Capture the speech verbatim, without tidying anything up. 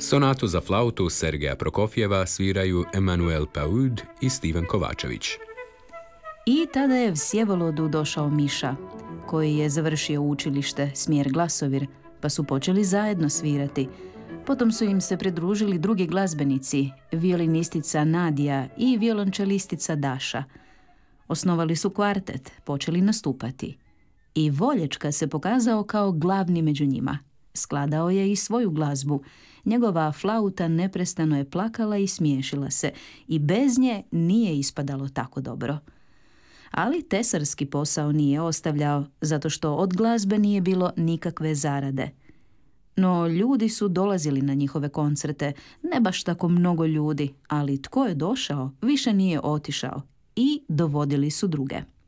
Sonatu za flautu Sergeja Prokofjeva sviraju Emanuel Paud i Steven Kovačević. I tada je Vsjevolodu došao Miša, koji je završio učilište smjer glasovir, pa su počeli zajedno svirati. Potom su im se pridružili drugi glazbenici, violinistica Nadija i violončelistica Daša. Osnovali su kvartet, počeli nastupati. I Volječka se pokazao kao glavni među njima. Skladao je i svoju glazbu. Njegova flauta neprestano je plakala i smiješila se i bez nje nije ispadalo tako dobro. Ali tesarski posao nije ostavljao, zato što od glazbe nije bilo nikakve zarade. No ljudi su dolazili na njihove koncerte, ne baš tako mnogo ljudi, ali tko je došao, više nije otišao i dovodili su druge.